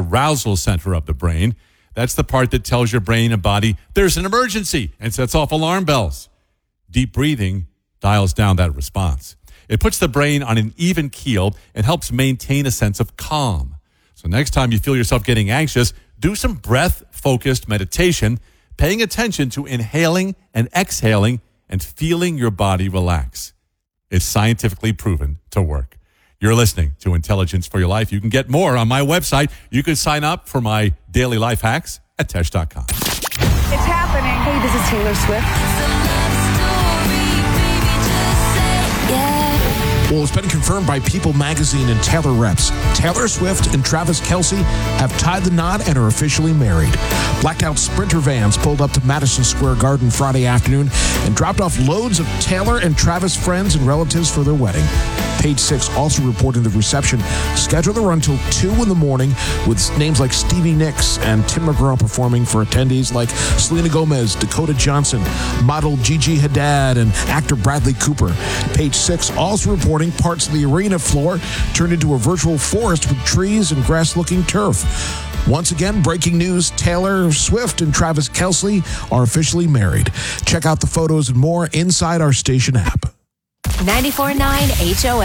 arousal center of the brain. That's the part that tells your brain and body there's an emergency and sets off alarm bells. Deep breathing dials down that response. It puts the brain on an even keel and helps maintain a sense of calm. So next time you feel yourself getting anxious, do some breath-focused meditation, paying attention to inhaling and exhaling and feeling your body relax. It's scientifically proven to work. You're listening to Intelligence for Your Life. You can get more on my website. You can sign up for my daily life hacks at Tesh.com. It's happening. Hey, this is Taylor Swift. Well, it's been confirmed by People Magazine and Taylor Reps. Taylor Swift and Travis Kelce have tied the knot and are officially married. Blacked out Sprinter vans pulled up to Madison Square Garden Friday afternoon and dropped off loads of Taylor and Travis friends and relatives for their wedding. Page Six also reporting the reception scheduled to run till 2 in the morning with names like Stevie Nicks and Tim McGraw performing for attendees like Selena Gomez, Dakota Johnson, model Gigi Hadid, and actor Bradley Cooper. Page Six also reporting parts of the arena floor turned into a virtual forest with trees and grass-looking turf. Once again, breaking news, Taylor Swift and Travis Kelce are officially married. Check out the photos and more inside our station app. 94.9 HOA.